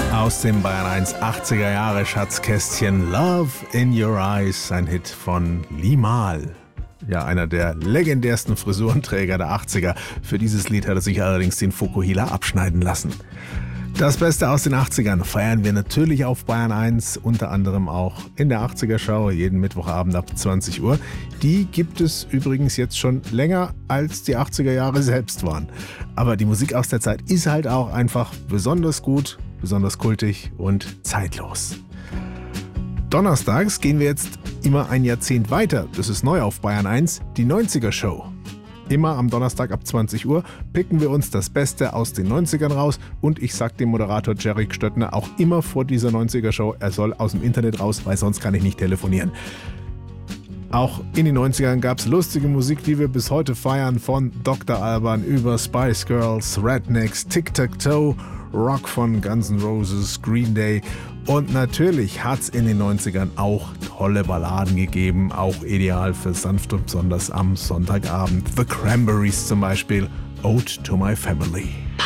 Aus dem Bayern 1 80er Jahre Schatzkästchen Love in Your Eyes, ein Hit von Limahl. Ja, einer der legendärsten Frisurenträger der 80er. Für dieses Lied hat er sich allerdings den Fokuhila abschneiden lassen. Das Beste aus den 80ern feiern wir natürlich auf Bayern 1, unter anderem auch in der 80er-Show, jeden Mittwochabend ab 20 Uhr. Die gibt es übrigens jetzt schon länger, als die 80er Jahre selbst waren. Aber die Musik aus der Zeit ist halt auch einfach besonders gut, besonders kultig und zeitlos. Donnerstags gehen wir jetzt immer ein Jahrzehnt weiter. Das ist neu auf Bayern 1, die 90er-Show. Immer am Donnerstag ab 20 Uhr picken wir uns das Beste aus den 90ern raus und ich sag dem Moderator Jerry Stöttner auch immer vor dieser 90er-Show, er soll aus dem Internet raus, weil sonst kann ich nicht telefonieren. Auch in den 90ern gab es lustige Musik, die wir bis heute feiern, von Dr. Alban über Spice Girls, Rednecks, Tic-Tac-Toe, Rock von Guns N' Roses, Green Day und natürlich hat es in den 90ern auch tolle Balladen gegeben, auch ideal für sanft und besonders am Sonntagabend. The Cranberries zum Beispiel, Ode to My Family.